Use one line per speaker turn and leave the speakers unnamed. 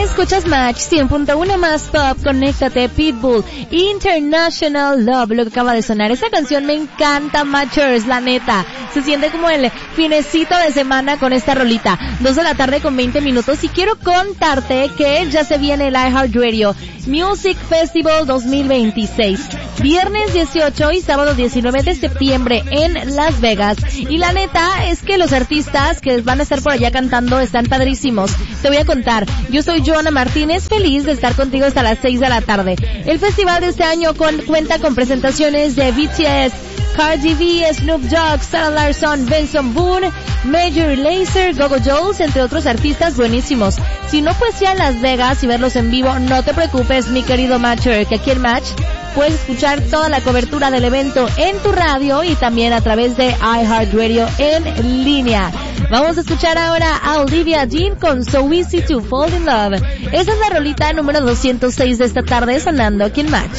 Escuchas Match 100.1 más Pop, conéctate, Pitbull, International Love, lo que acaba de sonar. Esta canción me encanta, Matchers, la neta. Se siente como el finecito de semana con esta rolita. 2 de la tarde con 20 minutos y quiero contarte que ya se viene el iHeartRadio Music Festival 2026. Viernes 18 y sábado 19 de septiembre en Las Vegas. Y la neta es que los artistas que van a estar por allá cantando están padrísimos. Te voy a contar. Yo soy Joana Martínez, feliz de estar contigo hasta las 6 de la tarde. El festival de este año cuenta con presentaciones de BTS, Cardi B, Snoop Dogg, Sarah Larsson, Benson Boone, Major Lazer, Go-Go Dolls, entre otros artistas buenísimos. Si no puedes ir a Las Vegas y verlos en vivo, no te preocupes, mi querido Matcher, que aquí en Match puedes escuchar toda la cobertura del evento en tu radio y también a través de iHeartRadio en línea. Vamos a escuchar ahora a Olivia Dean con So Easy to Fall in Love. Esa es la rolita número 206 de esta tarde sonando aquí en Match.